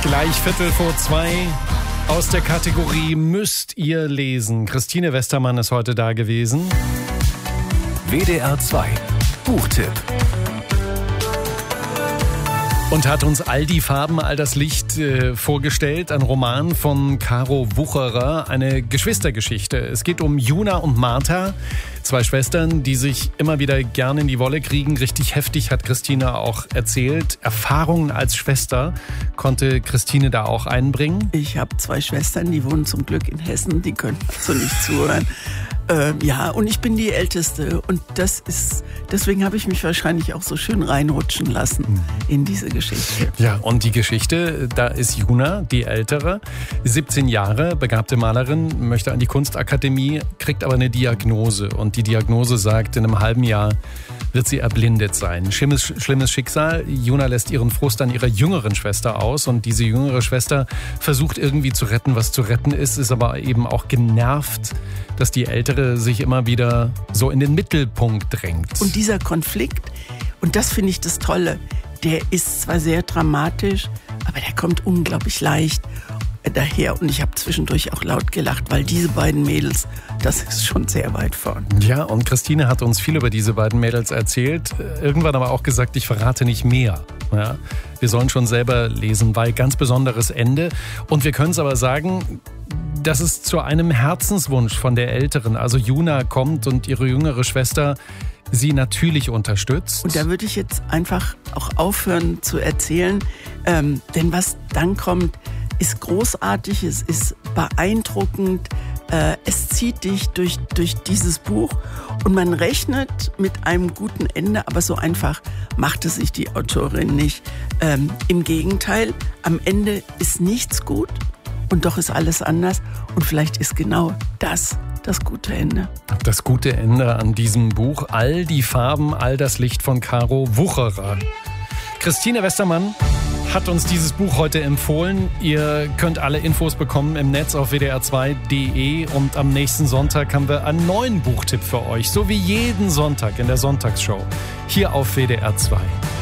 Gleich 1:15 aus der Kategorie Müsst ihr lesen. Christine Westermann ist heute da gewesen. WDR 2 Buchtipp. Und hat uns All die Farben, all das Licht vorgestellt. Ein Roman von Caro Wucherer, eine Geschwistergeschichte. Es geht um Juna und Martha, zwei Schwestern, die sich immer wieder gerne in die Wolle kriegen. Richtig heftig, hat Christine auch erzählt. Erfahrungen als Schwester konnte Christine da auch einbringen. Ich habe zwei Schwestern, die wohnen zum Glück in Hessen, die können also nicht zuhören. Und ich bin die Älteste und deswegen habe ich mich wahrscheinlich auch so schön reinrutschen lassen in diese Geschichte. Ja, und die Geschichte, da ist Juna, die Ältere, 17 Jahre, begabte Malerin, möchte an die Kunstakademie, kriegt aber eine Diagnose und die Diagnose sagt, in einem halben Jahr wird sie erblindet sein. Schlimmes Schicksal. Juna lässt ihren Frust an ihrer jüngeren Schwester aus und diese jüngere Schwester versucht irgendwie zu retten, was zu retten ist aber eben auch genervt, dass die Ältere sich immer wieder so in den Mittelpunkt drängt. Und dieser Konflikt, und das finde ich das Tolle, der ist zwar sehr dramatisch, aber der kommt unglaublich leicht daher. Und ich habe zwischendurch auch laut gelacht, weil diese beiden Mädels, das ist schon sehr weit vorn. Ja, und Christine hat uns viel über diese beiden Mädels erzählt. Irgendwann aber auch gesagt, ich verrate nicht mehr. Ja, wir sollen schon selber lesen, weil ganz besonderes Ende. Und wir können es aber sagen, dass es zu einem Herzenswunsch von der Älteren, also Juna, kommt und ihre jüngere Schwester sie natürlich unterstützt. Und da würde ich jetzt einfach auch aufhören zu erzählen, denn was dann kommt, ist großartig, es ist beeindruckend, es zieht dich durch dieses Buch und man rechnet mit einem guten Ende, aber so einfach macht es sich die Autorin nicht. Im Gegenteil, am Ende ist nichts gut und doch ist alles anders und vielleicht ist genau das gute Ende. Das gute Ende an diesem Buch, All die Farben, all das Licht von Caro Wucherer. Christine Westermann hat uns dieses Buch heute empfohlen. Ihr könnt alle Infos bekommen im Netz auf wdr2.de und am nächsten Sonntag haben wir einen neuen Buchtipp für euch, so wie jeden Sonntag in der Sonntagsshow hier auf WDR 2.